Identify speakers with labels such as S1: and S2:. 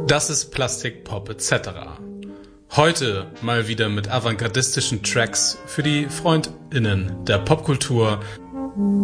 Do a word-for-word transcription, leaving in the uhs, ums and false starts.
S1: Das ist Plastik Pop et cetera. Heute mal wieder mit avantgardistischen Tracks für die FreundInnen der Popkultur.